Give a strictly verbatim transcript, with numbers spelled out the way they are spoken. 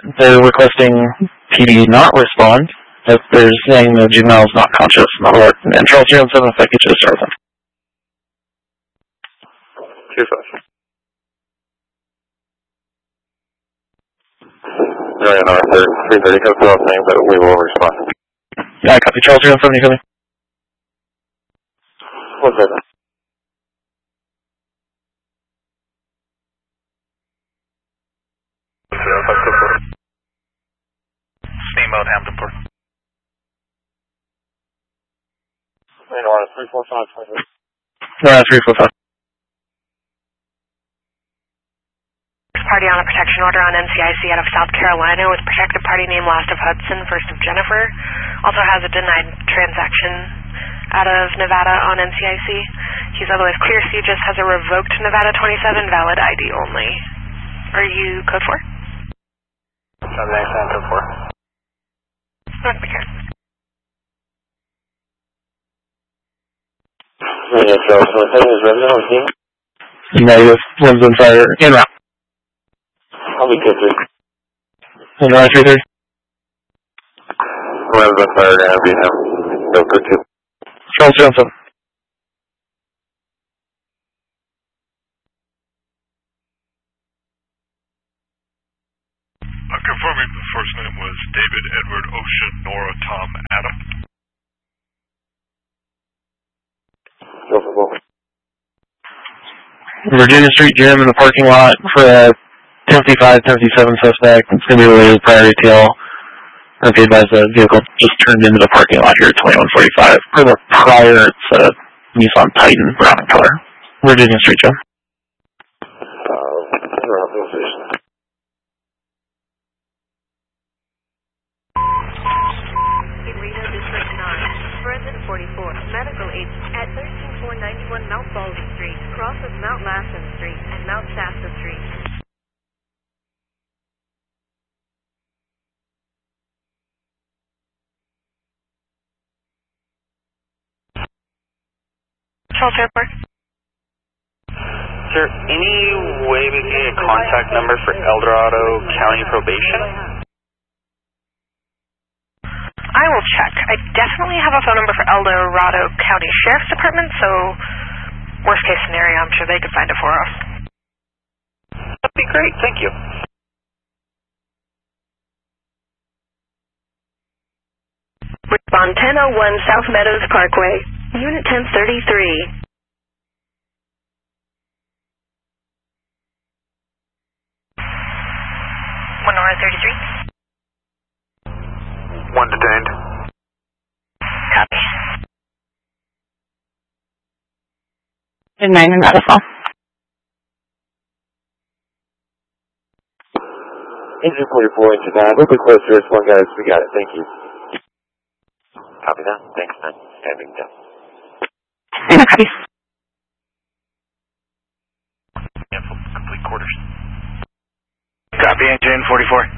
They're requesting P D not respond if they're saying the juvenile is not conscious. In other words, and Charles zero seven, if I could just start with them. two five. Right on our third, three thirty, comes to us saying that we will respond. Yeah, I copy. Charles zero seven, you coming? What's that? Steamboat, Hamptonport. Right on three four five. No, three four five. Party on a protection order on N C I C out of South Carolina with protected party name last of Hudson, first of Jennifer. Also has a denied transaction out of Nevada on N C I C. He's otherwise clear. C just has a revoked Nevada twenty-seven, valid I D only. Are you code four? seven eight seven code four. North McCarran. Yeah, Charles, so the is resident on team? Negative. One's on fire. In route. I'll be good, three. In route, three thirty. One's on fire, gonna be him. Go, go, two. Charles zero seven. I'm confirming the first name was David Edward Ocean Nora Tom Adam. Go for both. Virginia Street Gym in the parking lot for a ten fifty-five, ten fifty-seven suspect. It's going to be related to priority tail. Or be advised the vehicle just turned into the parking lot here at twenty-one forty-five. For the prior, it's a Nissan Titan, brown in color. Virginia Street Gym. In Reno District nine, President forty-four, medical agent at thirteen four ninety-one Mount Baldy Street, cross of Mount Lassen Street and Mount Shasta Street. Charles Airport. Is there any way we can get a contact number for El Dorado County Probation? I will check. I definitely have a phone number for El Dorado County Sheriff's Department, so worst case scenario, I'm sure they could find it for us. That'd be great, thank you. Respond ten oh one South Meadows Parkway, Unit ten thirty-three. one Nora thirty-three. One detained. Copy. And nine in Radisson. Engine forty-four, engine nine. We'll be close to this one, guys. We got it. Thank you. Copy that. Thanks, man. Standing down. And copy. Cancel complete quarters. Copy, engine forty-four.